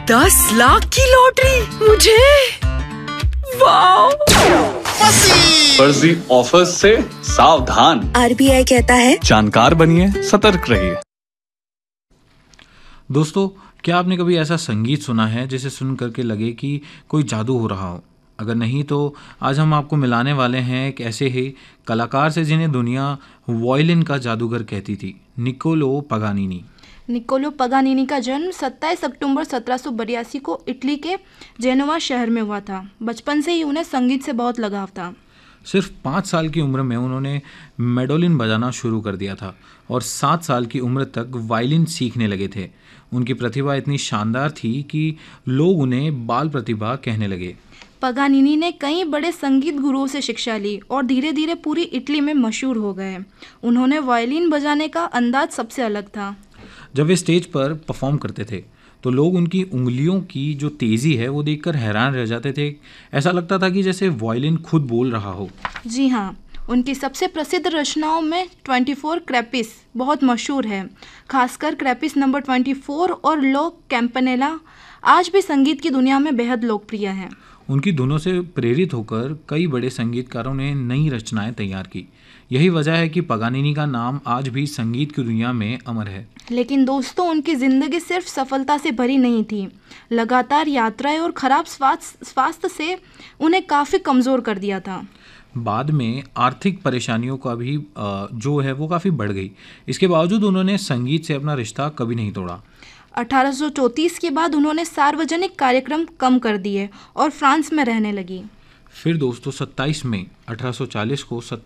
10 लाख की लॉटरी मुझे, वाह! फर्जी ऑफर्स से सावधान। RBI कहता है जानकार बनिए, सतर्क रहिए। दोस्तों, क्या आपने कभी ऐसा संगीत सुना है जिसे सुन करके लगे कि कोई जादू हो रहा हो? अगर नहीं तो आज हम आपको मिलाने वाले हैं एक ऐसे ही कलाकार से जिन्हें दुनिया वायलिन का जादूगर कहती थी, निकोलो पागानिनी। निकोलो पागानिनी का जन्म 27 अक्टूबर 1782 को इटली के जेनोवा शहर में हुआ था। बचपन से ही उन्हें संगीत से बहुत लगाव था। सिर्फ 5 साल की उम्र में उन्होंने मैंडोलिन बजाना शुरू कर दिया था और 7 साल की उम्र तक वायलिन सीखने लगे थे। उनकी प्रतिभा इतनी शानदार थी कि लोग उन्हें बाल प्रतिभा कहने लगे। पागानिनी ने कई बड़े संगीत गुरुओं से शिक्षा ली और धीरे धीरे पूरी इटली में मशहूर हो गए। उन्होंने वायलिन बजाने का अंदाज सबसे अलग था। जब वे स्टेज पर परफॉर्म करते थे तो लोग उनकी उंगलियों की जो तेज़ी है वो देखकर हैरान रह जाते थे। ऐसा लगता था कि जैसे वायलिन खुद बोल रहा हो। जी हाँ, उनकी सबसे प्रसिद्ध रचनाओं में 24 क्रैपिस बहुत मशहूर है। खासकर क्रैपिस नंबर 24 और लो कैम्पनेला आज भी संगीत की दुनिया में बेहद लोकप्रिय हैं। उनकी धुनों से प्रेरित होकर कई बड़े संगीतकारों ने नई रचनाएं तैयार की। यही वजह है कि पागानिनी का नाम आज भी संगीत की दुनिया में अमर है। लेकिन दोस्तों, उनकी ज़िंदगी सिर्फ सफलता से भरी नहीं थी। लगातार यात्राएं और खराब स्वास्थ्य से उन्हें काफ़ी कमज़ोर कर दिया था। बाद में आर्थिक परेशानियों का भी जो है वो काफ़ी बढ़ गई। इसके बावजूद उन्होंने संगीत से अपना रिश्ता कभी नहीं तोड़ा। 1834 के बाद उन्होंने सार्वजनिक कार्यक्रम कम कर दिए और फ्रांस में रहने लगी। फिर दोस्तों 27 मई 1840 को